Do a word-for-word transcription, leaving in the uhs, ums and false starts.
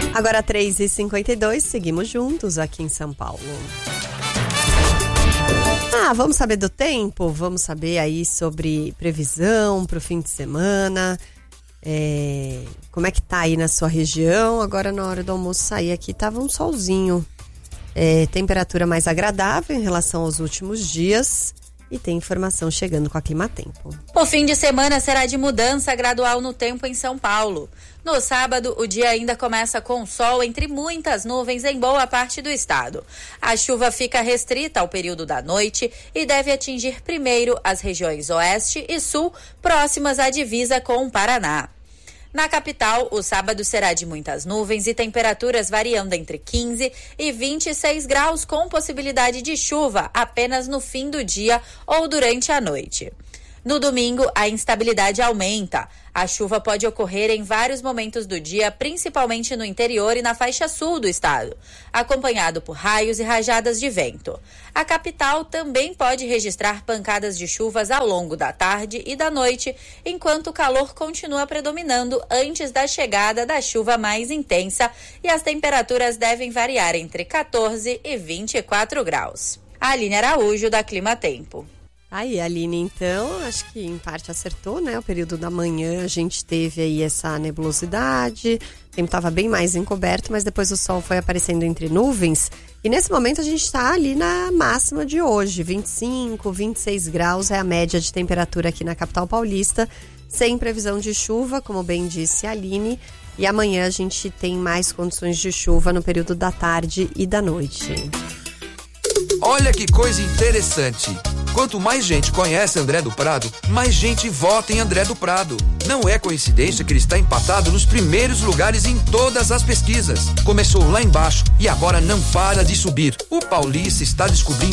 Agora três e cinquenta e dois, seguimos juntos aqui em São Paulo. Ah, vamos saber do tempo? Vamos saber aí sobre previsão para o fim de semana. É, como é que tá aí na sua região? Agora na hora do almoço sair aqui tava um solzinho. É, temperatura mais agradável em relação aos últimos dias. E tem informação chegando com a Climatempo. O fim de semana será de mudança gradual no tempo em São Paulo. No sábado, o dia ainda começa com sol entre muitas nuvens em boa parte do estado. A chuva fica restrita ao período da noite e deve atingir primeiro as regiões oeste e sul, próximas à divisa com o Paraná. Na capital, o sábado será de muitas nuvens e temperaturas variando entre quinze e vinte e seis graus, com possibilidade de chuva apenas no fim do dia ou durante a noite. No domingo, a instabilidade aumenta. A chuva pode ocorrer em vários momentos do dia, principalmente no interior e na faixa sul do estado, acompanhado por raios e rajadas de vento. A capital também pode registrar pancadas de chuvas ao longo da tarde e da noite, enquanto o calor continua predominando antes da chegada da chuva mais intensa, e as temperaturas devem variar entre quatorze e vinte e quatro graus. Aline Araújo, da Climatempo. Aí, Aline, então, acho que em parte acertou, né? O período da manhã a gente teve aí essa nebulosidade, o tempo estava bem mais encoberto, mas depois o sol foi aparecendo entre nuvens. E nesse momento a gente está ali na máxima de hoje, vinte e cinco, vinte e seis graus é a média de temperatura aqui na capital paulista, sem previsão de chuva, como bem disse a Aline. E amanhã a gente tem mais condições de chuva no período da tarde e da noite. Olha que coisa interessante. Quanto mais gente conhece André do Prado, mais gente vota em André do Prado. Não é coincidência que ele está empatado nos primeiros lugares em todas as pesquisas. Começou lá embaixo e agora não para de subir. O paulista está descobrindo